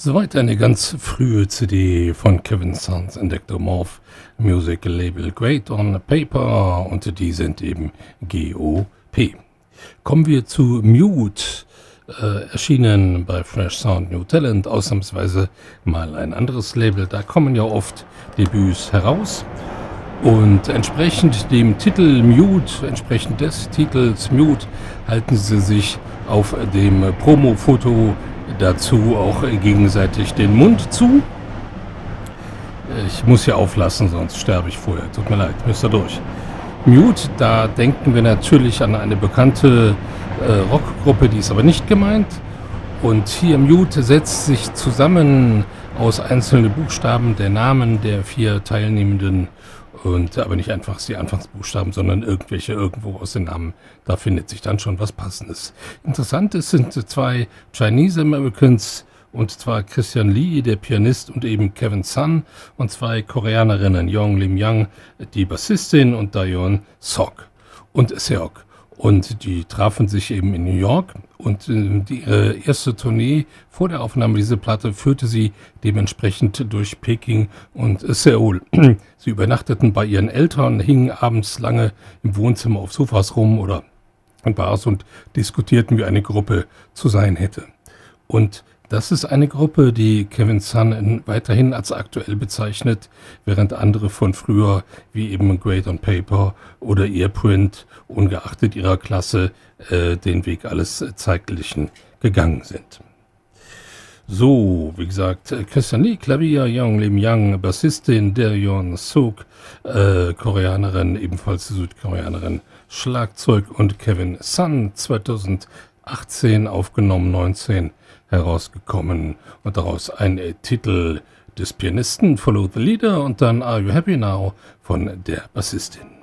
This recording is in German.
Soweit eine ganz frühe CD von Kevin Sons Endectomorph Music Label Great on Paper und die sind eben GOP. Kommen wir zu Mute, erschienen bei Fresh Sound New Talent, ausnahmsweise mal ein anderes Label. Da kommen ja oft Debüts heraus und entsprechend dem Titel Mute, entsprechend des Titels Mute, halten sie sich auf dem Promo-Foto dazu auch gegenseitig den Mund zu. Ich muss hier auflassen, sonst sterbe ich vorher. Tut mir leid, müsst ihr durch. Mute, da denken wir natürlich an eine bekannte Rockgruppe, die ist aber nicht gemeint. Und hier Mute setzt sich zusammen aus einzelnen Buchstaben der Namen der 4 Teilnehmenden. Und aber nicht einfach die Anfangsbuchstaben, sondern irgendwelche irgendwo aus den Namen. Da findet sich dann schon was Passendes. Interessant ist, sind 2 Chinese Americans, und zwar Christian Lee, der Pianist, und eben Kevin Sun, und 2 Koreanerinnen, Yong Lim Young, die Bassistin, und Daeon Sok und Seok. Und die trafen sich eben in New York und ihre erste Tournee vor der Aufnahme dieser Platte führte sie dementsprechend durch Peking und Seoul. Sie übernachteten bei ihren Eltern, hingen abends lange im Wohnzimmer auf Sofas rum oder in Bars und diskutierten, wie eine Gruppe zu sein hätte. Und das ist eine Gruppe, die Kevin Sun weiterhin als aktuell bezeichnet, während andere von früher, wie eben Great on Paper oder Earprint, ungeachtet ihrer Klasse, den Weg alles Zeitlichen gegangen sind. So, wie gesagt, Christian Lee, Klavier, Yong Lim Young, Bassistin, Daeon Sok, Koreanerin, ebenfalls Südkoreanerin, Schlagzeug, und Kevin Sun, 2018 aufgenommen, 19 herausgekommen, und daraus ein Titel des Pianisten, Follow the Leader, und dann Are You Happy Now von der Bassistin.